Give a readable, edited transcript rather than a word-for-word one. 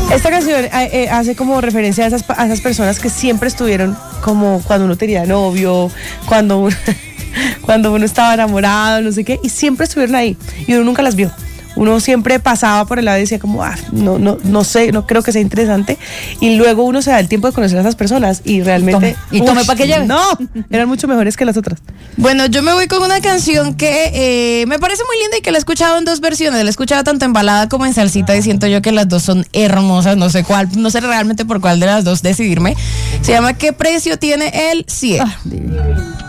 Esta canción hace como referencia a esas personas que siempre estuvieron como cuando uno tenía novio, cuando uno estaba enamorado, no sé qué, y siempre estuvieron ahí y uno nunca las vio. Uno siempre pasaba por el lado y decía como, no sé, no creo que sea interesante. Y luego uno se da el tiempo de conocer a esas personas y realmente... Tome para que lleve. No, eran mucho mejores que las otras. Bueno, yo me voy con una canción que me parece muy linda y que la he escuchado en dos versiones. La he escuchado tanto en balada como en salsita y siento yo que las dos son hermosas. No sé realmente por cuál de las dos decidirme. Se llama ¿Qué precio tiene el cielo?